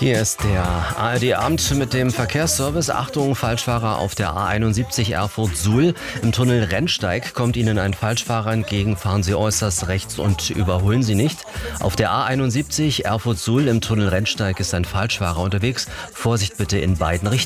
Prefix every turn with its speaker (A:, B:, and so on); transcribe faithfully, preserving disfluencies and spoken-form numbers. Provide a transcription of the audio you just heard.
A: Hier ist der A R D-Abend mit dem Verkehrsservice. Achtung, Falschfahrer auf der A einundsiebzig Erfurt-Suhl. Im Tunnel Rennsteig kommt Ihnen ein Falschfahrer entgegen. Fahren Sie äußerst rechts und überholen Sie nicht. Auf der A einundsiebzig Erfurt-Suhl im Tunnel Rennsteig ist ein Falschfahrer unterwegs. Vorsicht bitte in beiden Richtungen.